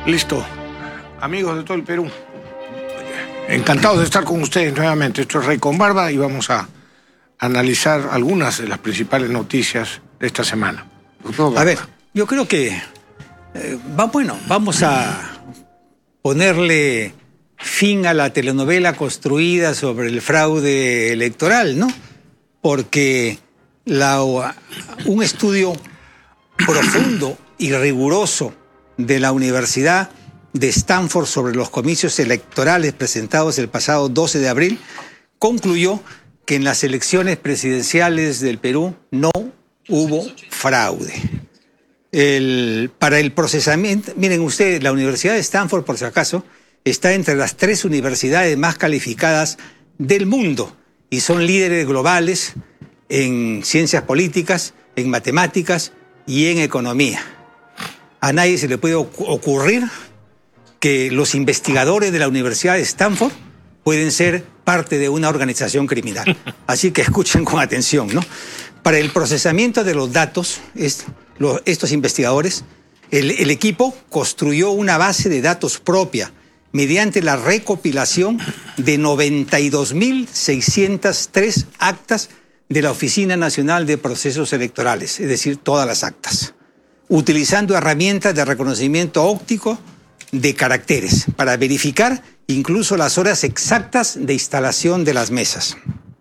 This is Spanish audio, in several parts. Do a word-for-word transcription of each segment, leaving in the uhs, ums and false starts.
Listo. Amigos de todo el Perú, encantados de estar con ustedes nuevamente. Esto es Rey con Barba y vamos a analizar algunas de las principales noticias de esta semana. A ver, yo creo que eh, va, bueno, vamos a ponerle fin a la telenovela construida sobre el fraude electoral, ¿no? Porque la, un estudio profundo y riguroso de la Universidad de Stanford sobre los comicios electorales presentados el pasado doce de abril concluyó que en las elecciones presidenciales del Perú no hubo fraude. El, para el procesamiento, miren ustedes, la Universidad de Stanford, por si acaso, está entre las tres universidades más calificadas del mundo y son líderes globales en ciencias políticas, en matemáticas y en economía. A nadie se le puede ocurrir que los investigadores de la Universidad de Stanford pueden ser parte de una organización criminal. Así que escuchen con atención, ¿no? Para el procesamiento de los datos, es, lo, estos investigadores, el, el equipo construyó una base de datos propia mediante la recopilación de noventa y dos mil seiscientas tres actas de la Oficina Nacional de Procesos Electorales, es decir, todas las actas, utilizando herramientas de reconocimiento óptico de caracteres para verificar incluso las horas exactas de instalación de las mesas.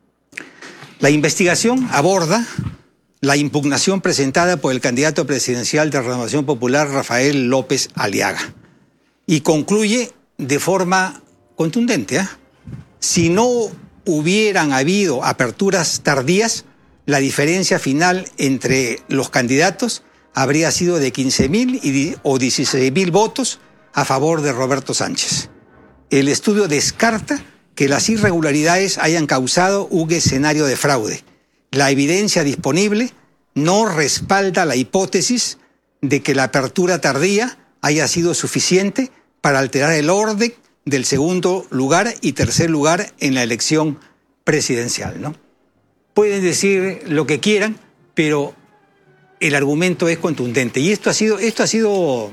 La investigación aborda la impugnación presentada por el candidato presidencial de Renovación Popular, Rafael López Aliaga, y concluye de forma contundente, ¿eh? Si no hubieran habido aperturas tardías, la diferencia final entre los candidatos habría sido de quince mil o dieciséis mil votos a favor de Roberto Sánchez. El estudio descarta que las irregularidades hayan causado un escenario de fraude. La evidencia disponible no respalda la hipótesis de que la apertura tardía haya sido suficiente para alterar el orden del segundo lugar y tercer lugar en la elección presidencial, ¿no? Pueden decir lo que quieran, pero el argumento es contundente. Y esto ha sido, esto ha sido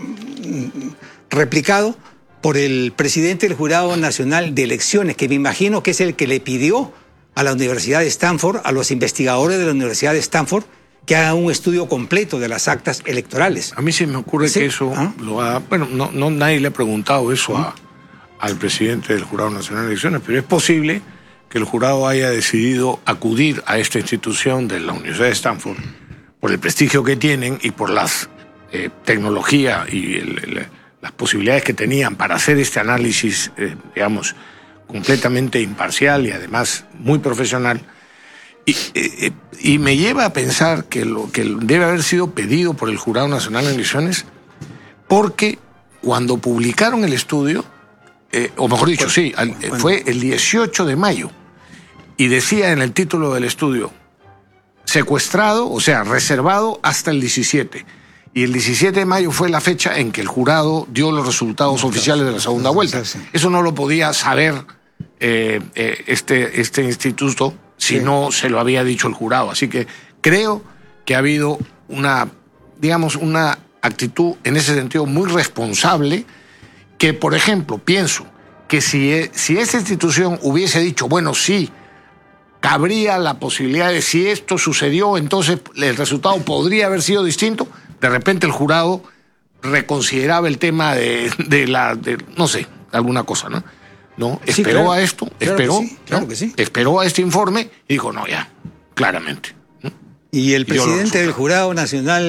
replicado por el presidente del Jurado Nacional de Elecciones, que me imagino que es el que le pidió a la Universidad de Stanford, a los investigadores de la Universidad de Stanford, que hagan un estudio completo de las actas electorales. A mí se me ocurre ¿Sí? que eso ¿Ah? lo ha... Bueno, no, no, nadie le ha preguntado eso ¿Ah? a, al presidente del Jurado Nacional de Elecciones, pero es posible que el jurado haya decidido acudir a esta institución de la Universidad de Stanford por el prestigio que tienen y por las eh, tecnología y el, el, las posibilidades que tenían para hacer este análisis, eh, digamos, completamente imparcial y además muy profesional. Y, eh, y me lleva a pensar que lo que debe haber sido pedido por el Jurado Nacional de Elecciones, porque cuando publicaron el estudio, eh, o mejor dicho, sí, fue el dieciocho de mayo, y decía en el título del estudio, secuestrado, o sea, reservado hasta el diecisiete. Y el diecisiete de mayo fue la fecha en que el jurado dio los resultados oficiales de la segunda vuelta. Eso no lo podía saber eh, eh, este, este instituto si sí. no se lo había dicho el jurado. Así que creo que ha habido una, digamos, una actitud en ese sentido muy responsable, que, por ejemplo, pienso que si, si esa institución hubiese dicho, bueno, sí, cabría la posibilidad de si esto sucedió, entonces el resultado podría haber sido distinto. De repente el jurado reconsideraba el tema de, de la, de, no sé, alguna cosa, ¿no? No, esperó sí, claro, a esto, claro esperó, que sí, claro ¿no? que sí. esperó a este informe y dijo, no, ya, claramente. ¿no? Y el presidente del Jurado Nacional